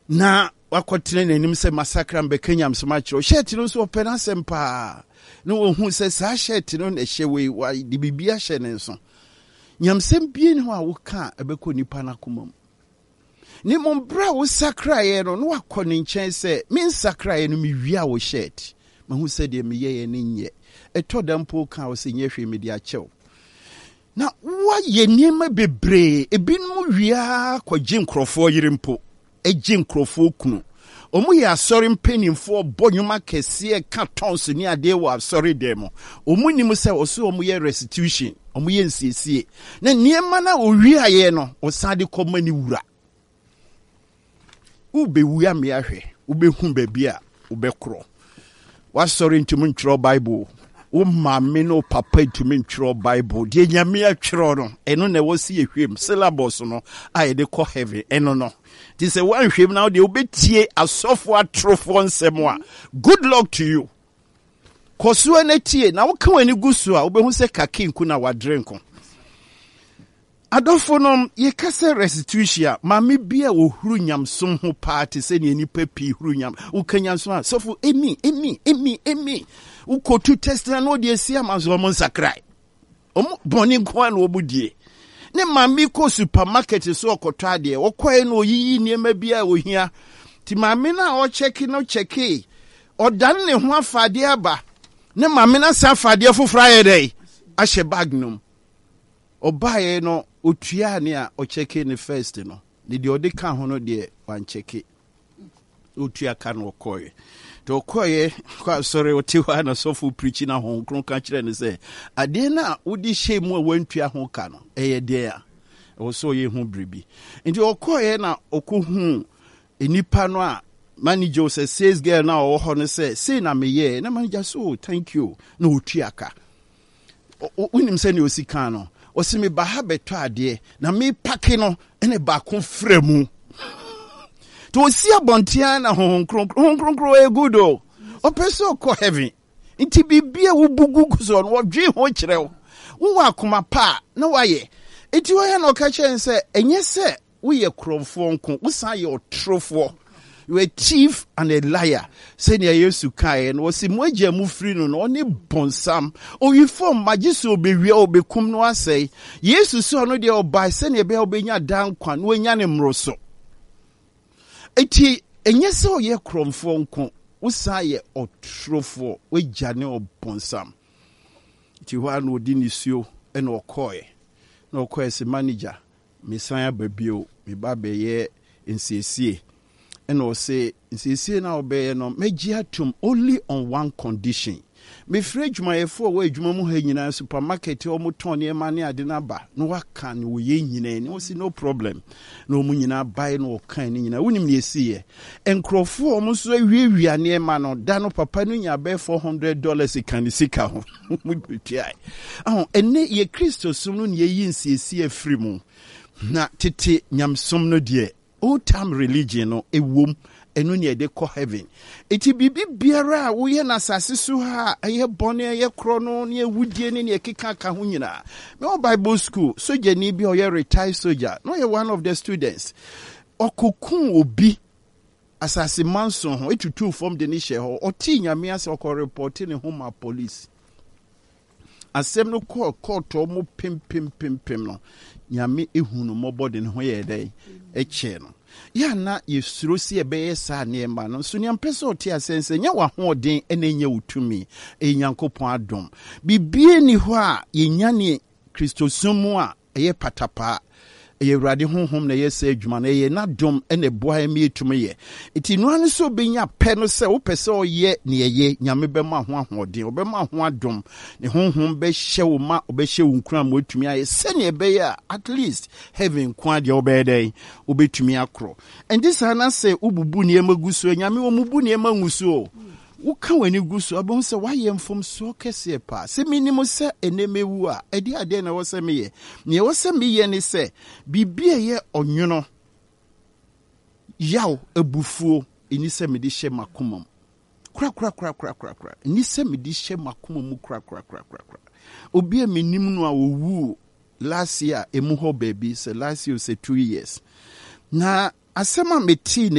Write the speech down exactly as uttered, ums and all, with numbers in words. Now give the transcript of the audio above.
na wakotene nanim se massacre mbekenya msomachiro shirt no so opena sempa no ohun se sa shirt no na hyewe wa di bibia hye ne nso nyamsem bie ne ho a woka ebekọ nipa na komam ni mombra wo sakraye no no wakọ ne nchen se min sakraye no mi wia wo shirt mahu se de me ye ne nye etodampo ka wo se nye hwe me di achew na wa ye niema bebre ebinmu wia kwagye nkrofo yirimpo egye nkrofo kunu omu ya asori mpenimfo bonyuma kese ka tons ni ade wa asori demo omu nim se oso omu ye restitution omu ye nsiesie na niema na owi aye no osade komani wura ube wuya me ahwe ube hu babia ube kro wa sorry ntumi ntro bible o mamme no papa ntumi ntro bible de nyame atwero no eno na wosi ehwem syllabus no a de ko heaven eno no ti se wan hwem na de obetie asofo atrofo nsemo a good luck to you koso na tie na wo ka wani gusu a obehu se kakinku na wadrenko adofo no ye kase restitution mamme bia wo huru nyamsom ho party se ne nipa pi huru nyam wo kanyanso a sofo emi emi emi emi wo kotu test na no de sia mazo mo nsakrai omo boni kwa na obudie ne mamme ko supermarket so okoto ade wo kwae no yiyi niema bia wo hia ti mamme na o check no check o dan ne ho afade aba ne mamme na sa afade fofora ye dai ahye bag num obaye no otua ne a o check ne first no ne de odi ka ho no de wan check otua ka no koye to koye kwa sorry otiwa na sofu preach na ho nkron ka kire ne se ade na odi shemu a wantua ho ka no eye de a o so ye hu bribi nti okoye na okohu enipa no a manager say sales girl na o ho no say say na me ye na manager so thank you na otua ka unim se ne osika no o se me ba ha beto ade na me pake no ene ba ko fremu to see abontia na hon kronkron kronkron e good o opeso ko heaven nti bibia wo bugu so no dwe ho kirew wo akoma pa na waye enti wo ya no ka chen se enye se wo ye kromfo nko wo san ye otrofo you a thief and a liar say near Yesu kai no si moagya mu free no no ne bonsam o wi form magiso obewia obekum no asai Yesu so no de obai say ne be obenya dan kwa no anya ne mroso eti enye se o ye kromfo nko wo san ye otrofo we jane obonsam ti hwa no di nisuo e no okoye no okoye se manager me san ababio me ba be ye nsiesie and o say nsiesie na obeye no meji atum only on one condition me fridge my for we adwuma mu ha nyina supermarket o mu ton e ma ne ade na ba no waka ne wo ye nyina ni o si no problem no mu nyina buy no kan ni nyina wonim ne esiye enkrofo o mu so awiewia ne ma no da no papa no nya be four hundred dollars kan sika ho mu tuai ah enne ye Kristo sum no ne yi nsiesie free mu na tete nyamsom no de old time religion no ewom enu ne de ko heaven eti bibi biara wo ye na sase so ha eye bone eye kro no ne ewudie ne ne keka ka ho nyina me Bible school soldier ni bi o ye retired soldier no ye one of the students okokun obi asase manson ho etutu from the ni she ho oti nyame ase okọ report ne home police asem no call court o mo pim pim pim pim no nyame ehunu mo body ne ho ye dai eche no ya na yesuro si ebe sa ne ma no so nyam pese oti asense nya wa ho den ene nya utumi e nyankopon adom bibie ni ho a yenya ne Kristosumu a eye patapa eye wrade honhom na yesa adwuma na eye na dom ene boa emi etumi ye eti no an so benya pe no se wo pese oye ne eye nyame be ma ho ahode wo be ma ho adom ne honhom be hye wo ma wo be hye wo nkura mo etumi aye se ne be ya at least heaven kwa de wo be dey wo betumi akro and this ana say ububu ne emaguso nyame wo mubu ne emanguso wo ka wani guso abon se waye mfom so kese pa se minimo se enemewu a edi ade na wo se meye ne wo se meye ne se bibie ye onwono yaw ebufuo eni se me di hye makomam kra kra kra kra kra kra eni se me di hye makomam kra kra kra kra kra obi amenim no a owu last year emu ho baby se last year se two years na asema meti